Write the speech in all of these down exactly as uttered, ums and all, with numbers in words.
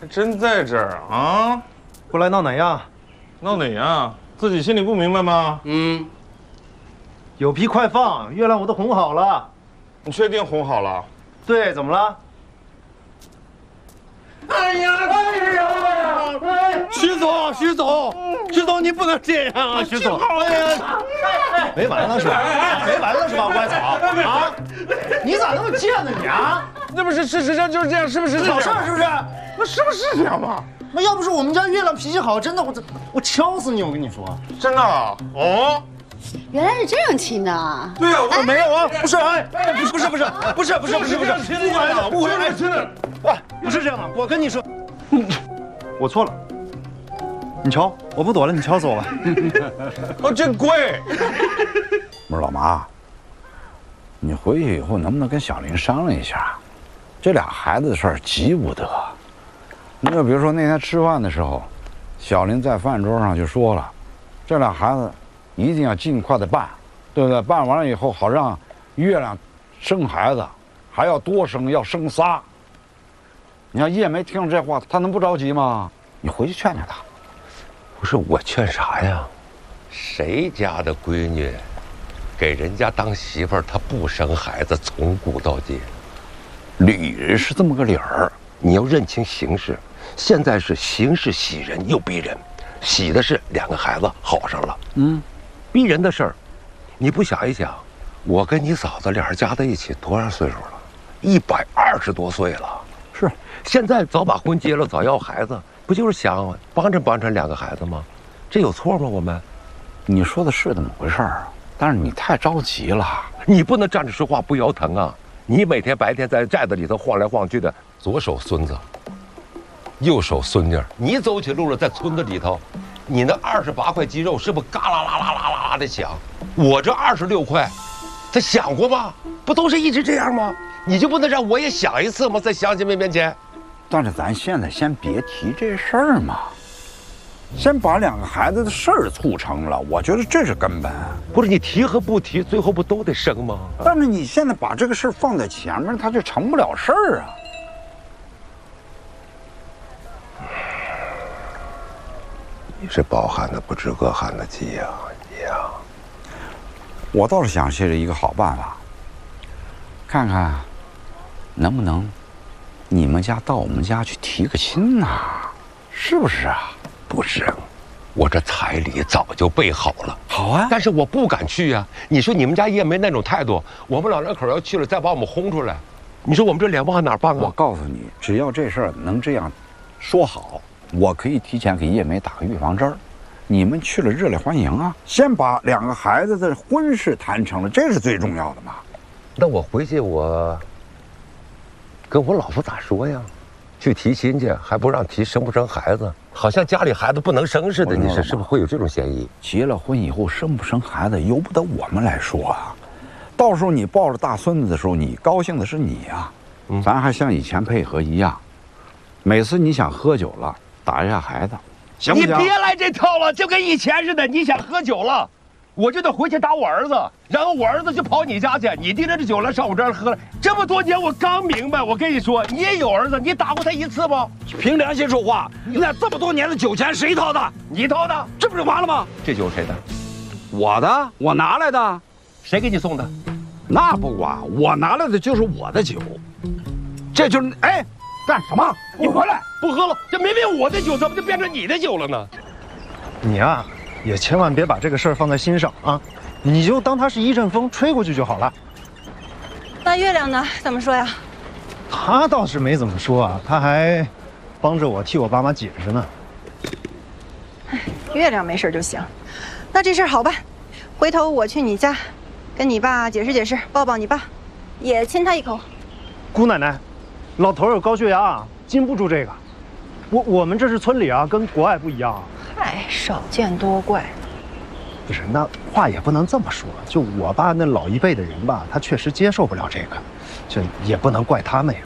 还真在这儿啊！ 过来闹哪样？ 闹哪样？自己心里不明白吗？ 嗯。有屁快放！月亮我都哄好了。 你确定哄好了？ 对，怎么了？哎呀，哎呀！哎，徐总，徐总，徐总，你不能这样啊，徐总！哎呀，没完了是吧？没完了是吧，乖草啊！你咋那么贱呢你啊？ 那不是事实上就是这样，是不是？ 好事是不是？ 那是不是这样嘛？ 那要不是我们家月亮脾气好，真的我我敲死你！我跟你说， 真的哦。 原来是这样亲的。 对啊，我没有啊，不是，哎，不是不是不是不是不是不是不是，误会了误会了，真的，啊，不是这样的，我跟你说，我错了。你瞧，我不躲了，你敲死我吧。 哦，真贵。 不是老妈，你回去以后能不能跟小林商量一下？这俩孩子的事儿急不得。你就比如说那天吃饭的时候，小林在饭桌上就说了，这俩孩子一定要尽快的办，对不对？办完了以后好让月亮生孩子，还要多生，要生仨。你看叶梅听了这话，她能不着急吗？你回去劝劝她。 不是我劝啥呀？谁家的闺女给人家当媳妇儿，她不生孩子，从古到今，理是这么个理儿。你要认清形势，现在是形势喜人又逼人，喜的是两个孩子好上了，嗯，逼人的事儿，你不想一想，我跟你嫂子俩人加在一起多少岁数了？一百二十多岁了。 是， 现在早把婚结了，早要孩子，不就是想帮衬帮衬两个孩子吗？这有错吗？我们， 你说的是这么回事儿，但是你太着急了， 你不能站着说话不腰疼啊！你每天白天在寨子里头晃来晃去的，左手孙子，右手孙女，你走起路来在村子里头，你那二十八块肌肉是不是嘎啦啦啦啦啦啦的响？我这二十六块，他想过吗？不都是一直这样吗？你就不能让我也想一次吗？在乡亲们面前。 但是咱现在先别提这事儿嘛，先把两个孩子的事儿促成了，我觉得这是根本。 不是你提和不提，最后不都得生吗？ 但是你现在把这个事儿放在前面，它就成不了事儿啊。 你是饱汉子不知饿汉子饥呀，你呀。 我倒是想些着一个好办法，看看能不能你们家到我们家去提个亲呐、啊，是不是啊？ 不是，我这彩礼早就备好了。 好啊， 但是我不敢去呀、啊。你说你们家叶梅那种态度，我们老两口要去了，再把我们轰出来，你说我们这脸往哪放啊？ 我告诉你，只要这事儿能这样说好，我可以提前给叶梅打个预防针儿。你们去了热烈欢迎啊！先把两个孩子的婚事谈成了，这是最重要的嘛。 那我回去我跟我老婆咋说呀？去提亲去还不让提生不生孩子，好像家里孩子不能生似的。你说是不是会有这种嫌疑？ 结了婚以后生不生孩子由不得我们来说啊。到时候你抱着大孙子的时候，你高兴的是你呀、啊。嗯，咱还像以前配合一样，每次你想喝酒了，打一下孩子。行不行？ 你别来这套了，就跟以前似的。你想喝酒了，我就得回去打我儿子，然后我儿子就跑你家去，你拎着这酒来上我这儿喝了。这么多年，我刚明白。我跟你说，你也有儿子，你打过他一次吗？ 凭良心说话，那这么多年的酒钱谁掏的？ 你掏的， 这不是完了吗？ 这酒谁的？ 我的，我拿来的。 谁给你送的？ 那不管，我拿来的就是我的酒。这就是哎。干什么？ 你回来！不喝了，这明明我的酒，怎么就变成你的酒了呢？ 你啊，也千万别把这个事儿放在心上啊！你就当它是一阵风，吹过去就好了。 那月亮呢？怎么说呀？ 他倒是没怎么说啊，他还帮着我替我爸妈解释呢。 哎，月亮没事就行。那这事儿好办，回头我去你家，跟你爸解释解释，抱抱你爸，也亲他一口。 姑奶奶。老头有高血压，禁不住这个。我我们这是村里啊，跟国外不一样啊。 嗨，少见多怪。 不是，那话也不能这么说。就我爸那老一辈的人吧，他确实接受不了这个，这也不能怪他们呀。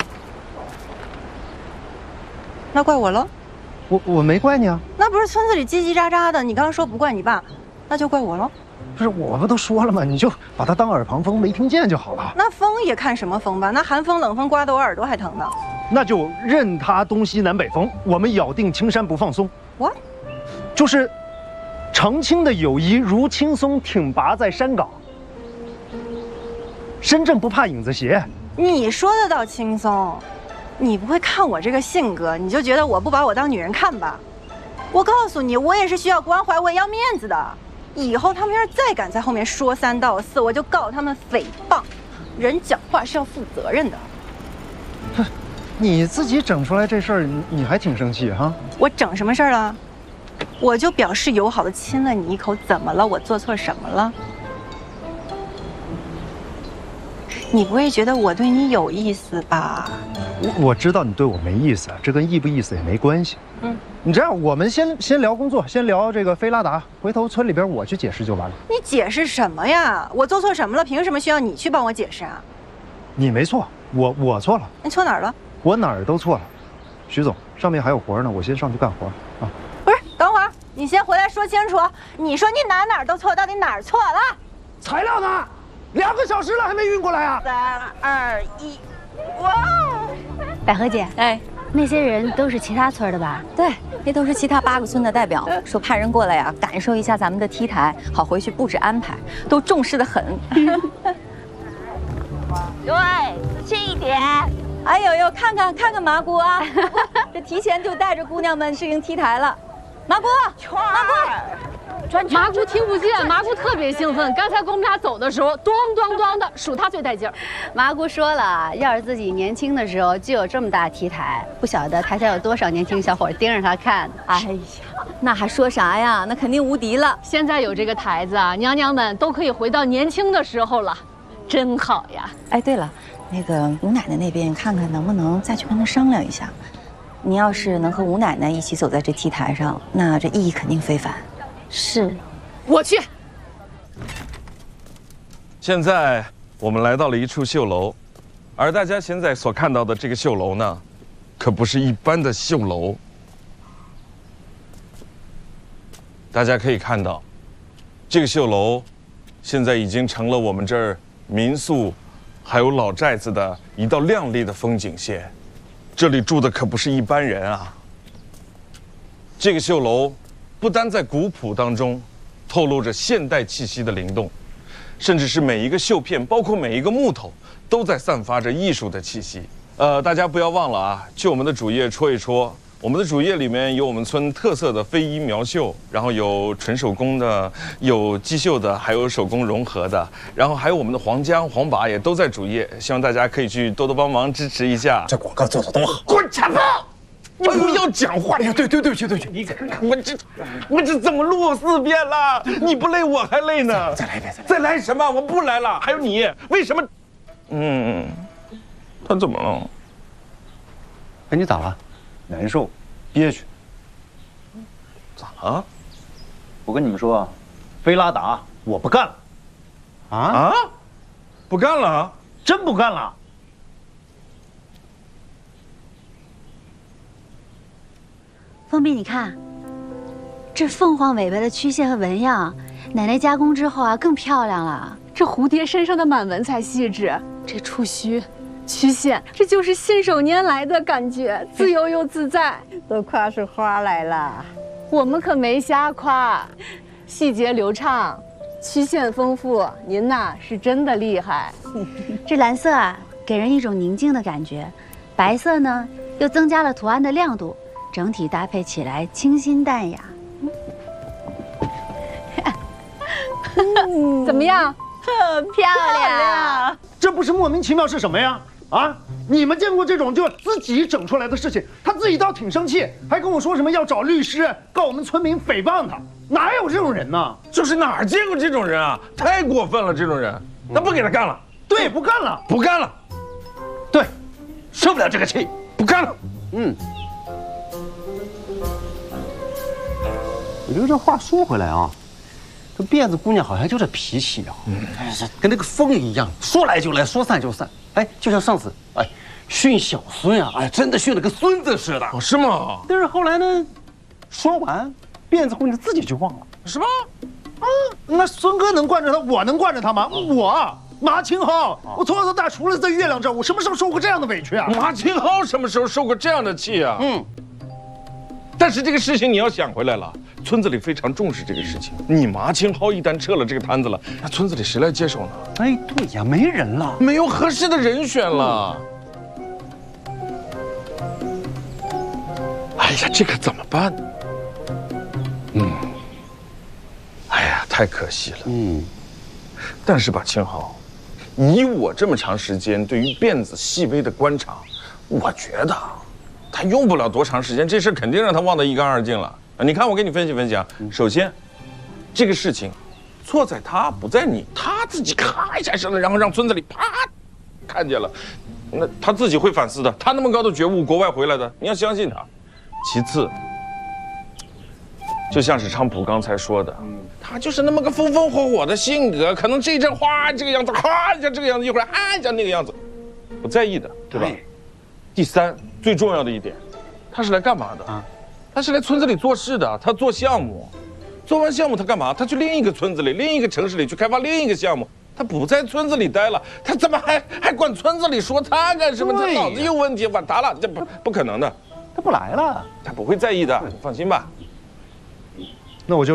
那怪我喽？ 我我没怪你啊。 那不是村子里叽叽喳喳的，你刚刚说不怪你爸，那就怪我喽。 不是，我不都说了吗？你就把它当耳旁风，没听见就好了。 那风也看什么风吧，那寒风冷风刮得我耳朵还疼呢。 那就任他东西南北风，我们咬定青山不放松。 我， 就是长青的友谊如青松挺拔在山岗，身正不怕影子斜。 你说的倒轻松，你不会看我这个性格，你就觉得我不把我当女人看吧？我告诉你，我也是需要关怀，我也要面子的。以后他们要是再敢在后面说三道四，我就告他们诽谤。人讲话是要负责任的。 你自己整出来这事儿，你还挺生气哈？ 我整什么事儿了？我就表示友好的亲了你一口，怎么了？我做错什么了？你不会觉得我对你有意思吧？ 我我知道你对我没意思，这跟意不意思也没关系。嗯，你这样，我们先先聊工作，先聊这个菲拉达，回头村里边我去解释就完了。 你解释什么呀？我做错什么了？凭什么需要你去帮我解释啊？ 你没错，我我错了。 你错哪儿了？ 我哪儿都错了。徐总，上面还有活呢，我先上去干活啊。 不是，等会儿，你先回来说清楚。你说你哪哪儿都错，到底哪儿错了？ 材料呢？两个小时了还没运过来啊！ 三二一，哇！ 百合姐， 哎， 那些人都是其他村的吧？ 对，那都是其他八个村的代表，说派人过来呀，感受一下咱们的 T 台，好回去布置安排，都重视的很。对，仔细一点。哎呦呦，看看看看麻姑啊，这提前就带着姑娘们适应 T 台了。麻姑，麻姑。 麻姑听不见，麻姑特别兴奋。刚才跟我们俩走的时候，咚咚咚的，数她最带劲儿。 麻姑说了，要是自己年轻的时候就有这么大 T 台，不晓得台下有多少年轻小伙盯着她看。 哎呀，那还说啥呀？那肯定无敌了。 现在有这个台子啊，娘娘们都可以回到年轻的时候了，真好呀。 哎，对了，那个吴奶奶那边，看看能不能再去跟她商量一下。你要是能和吴奶奶一起走在这 T 台上，那这意义肯定非凡。 是， 我去。 现在我们来到了一处绣楼，而大家现在所看到的这个绣楼呢，可不是一般的绣楼。大家可以看到，这个绣楼现在已经成了我们这儿民宿还有老寨子的一道亮丽的风景线。这里住的可不是一般人啊。这个绣楼不单在古朴当中透露着现代气息的灵动，甚至是每一个绣片，包括每一个木头，都在散发着艺术的气息。呃，大家不要忘了啊，去我们的主页戳一戳。我们的主页里面有我们村特色的非遗苗绣，然后有纯手工的，有机绣的，还有手工融合的，然后还有我们的黄姜、黄把也都在主页，希望大家可以去多多帮忙支持一下。 这广告做的多好！滚前炮！你不要讲话！哎呀，对对对不起对不起，你看看我这，我这怎么录四遍了？你不累我还累呢。再来一遍，再来什么？我不来了。还有你，为什么？嗯，他怎么了？ 哎，你咋了？难受，憋屈。 咋了？ 我跟你们说，菲拉达我不干了。啊啊！不干了？ 真不干了。 封闭，你看，这凤凰尾巴的曲线和纹样，奶奶加工之后啊，更漂亮了。 这蝴蝶身上的满纹才细致，这触须、曲线，这就是信手拈来的感觉，自由又自在。 都夸出花来了。 我们可没瞎夸，细节流畅，曲线丰富，您呐是真的厉害。 这蓝色啊，给人一种宁静的感觉，白色呢又增加了图案的亮度。整体搭配起来清新淡雅， 嗯、怎么样？ 很漂亮。 这不是莫名其妙是什么呀？啊！你们见过这种就自己整出来的事情？他自己倒挺生气，还跟我说什么要找律师告我们村民诽谤他，哪有这种人呢？ 就是哪儿见过这种人啊？太过分了，这种人，那不给他干了。 对，不干了， 不干了。 对，受不了这个气， 不干了。 嗯。我觉得这话说回来啊，这辫子姑娘好像就这脾气啊，嗯，跟那个风一样，说来就来，说散就散。哎，就像上次，哎，训小孙呀，哎，真的训得跟孙子似的。 哦，是吗？ 但是后来呢，说完，辫子姑娘自己就忘了， 是吗？ 啊，那孙哥能惯着他，我能惯着他吗？我马清浩，我从小到大除了在月亮这儿，我什么时候受过这样的委屈啊？ 马清浩什么时候受过这样的气啊？嗯。但是这个事情你要想回来了，村子里非常重视这个事情。你马清浩一旦撤了这个摊子了，那村子里谁来接手呢？ 哎，对呀，没人了， 没有合适的人选了。哎呀，这可怎么办呢？嗯。哎呀，太可惜了。嗯。但是吧，清浩，以我这么长时间对于辫子细微的观察，我觉得。他用不了多长时间，这事肯定让他忘得一干二净了。啊，你看我给你分析分析啊。首先，这个事情错在他不在你，他自己咔一下身了，然后让村子里啪看见了，那他自己会反思的。他那么高的觉悟，国外回来的，你要相信他。其次，就像是昌普刚才说的，他就是那么个风风火火的性格，可能这一阵哗这个样子，哗一下这个样子，一会儿啊一下那个样子，不在意的，对吧？第三，最重要的一点，他是来干嘛的啊？他是来村子里做事的，他做项目，做完项目他干嘛？他去另一个村子里、另一个城市里去开发另一个项目。他不在村子里待了，他怎么还还管村子里说他干什么？他脑子有问题，完他了，这不不可能的。 他不来了， 他不会在意的，你放心吧。 那我就。